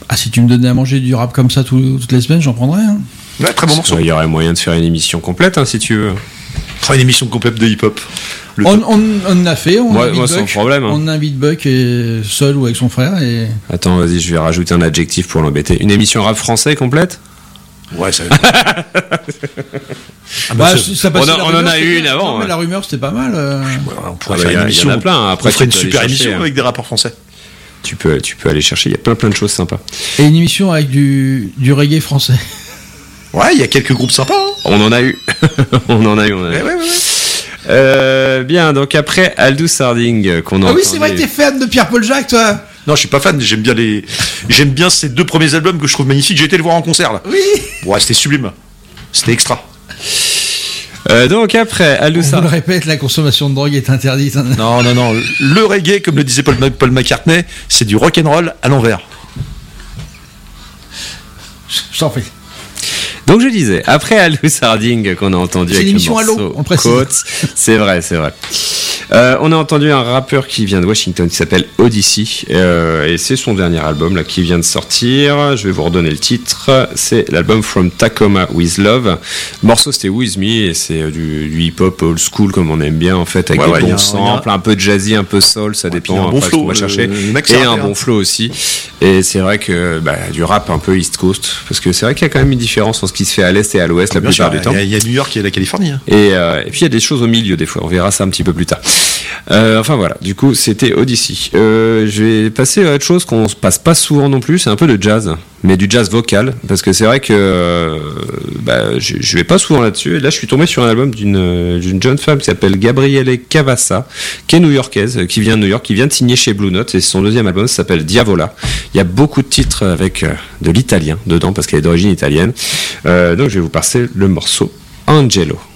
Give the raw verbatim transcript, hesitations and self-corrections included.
Ah, si tu me donnais à manger du rap comme ça tout, toutes les semaines, j'en prendrais. Hein. Ouais, très bon morceau. Il y aurait moyen de faire une émission complète, hein, si tu veux. Oh, une émission complète de hip-hop. On, on, on a fait, on moi, invite moi sans Buck, problème. Hein. On invite Buck et seul ou avec son frère. Et... Attends, vas-y, je vais rajouter un adjectif pour l'embêter. Une émission rap français complète ? Ouais, ça. ah bah, ça on, a, on en a eu une avant. Non, mais ouais. la rumeur, c'était pas mal. Euh... Ouais, on pourrait ah, faire bah, une émission. Il y en a plein. Après, on ferait une super super émission émission avec des rappeurs français. Tu peux, tu peux aller chercher. Il y a plein, plein de choses sympas. Et une émission avec du, du reggae français. Ouais, il y a quelques groupes sympas. Hein. On en a eu. on en a eu. On en a eu. Ouais, ouais, ouais. Euh, bien, donc après Aldous Harding qu'on a Ah oui, entendu. c'est vrai que t'es fan de Pierre-Paul Jacques, toi. Non, je suis pas fan. J'aime bien les. J'aime bien ces deux premiers albums que je trouve magnifiques. J'ai été le voir en concert là. Oui. Ouais, c'était sublime. C'était extra. Euh, donc après Aldous On vous le répète, la consommation de drogue est interdite. Non, non, non. Le reggae, comme le disait Paul, Paul McCartney, c'est du rock'n'roll à l'envers. Je t'en prie. Donc je disais, après Aldous Harding qu'on a entendu C'est avec l'émission le morceau Allo, on précise. Côte, c'est vrai, c'est vrai. Euh, on a entendu un rappeur qui vient de Washington qui s'appelle Odyssey euh, et c'est son dernier album là qui vient de sortir. Je vais vous redonner le titre. C'est l'album From Tacoma With Love. Le morceau c'était With Me et c'est euh, du, du hip-hop old school comme on aime bien en fait avec ouais, des ouais, bons y a, samples, y a... un peu jazzy, un peu soul, ça ouais, dépend un bon après ce flow, qu'on va chercher. Le, le mec, et un bon flow aussi. Et c'est vrai que bah, du rap un peu East Coast parce que c'est vrai qu'il y a quand même une différence entre ce qui se fait à l'est et à l'ouest la bien plupart sûr, du temps. Il y, y a New York et la Californie. Hein. Et, euh, et puis il y a des choses au milieu des fois, on verra ça un petit peu plus tard. Euh, enfin voilà, du coup c'était Odyssey. Euh, je vais passer à autre chose qu'on se passe pas souvent non plus, c'est un peu de jazz, mais du jazz vocal, parce que c'est vrai que euh, bah, je, je vais pas souvent là-dessus. Et là je suis tombé sur un album d'une, d'une jeune femme qui s'appelle Gabriele Cavassa, qui est new-yorkaise, qui vient de New York, qui vient de signer chez Blue Note, et son deuxième album ça s'appelle Diavola. Il y a beaucoup de titres avec euh, de l'italien dedans, parce qu'elle est d'origine italienne. Euh, donc je vais vous passer le morceau Angelo.